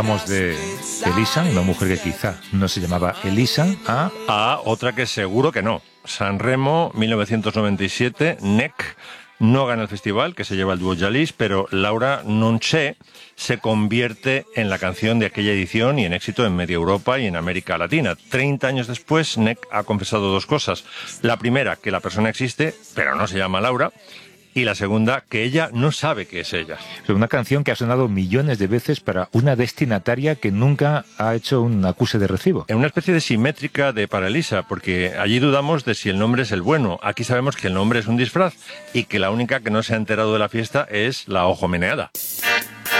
Hablamos de Elisa, una mujer que quizá no se llamaba Elisa, a otra que seguro que no. Sanremo, 1997, NEC no gana el festival, que se lleva el dúo Jalis, pero Laura Non C'è se convierte en la canción de aquella edición y en éxito en media Europa y en América Latina. 30 años después, NEC ha confesado dos cosas. La primera, que la persona existe, pero no se llama Laura. Y la segunda, que ella no sabe que es ella. Una canción que ha sonado millones de veces para una destinataria que nunca ha hecho un acuse de recibo. En una especie de simétrica de para Elisa, porque allí dudamos de si el nombre es el bueno. Aquí sabemos que el nombre es un disfraz y que la única que no se ha enterado de la fiesta es la ojo meneada.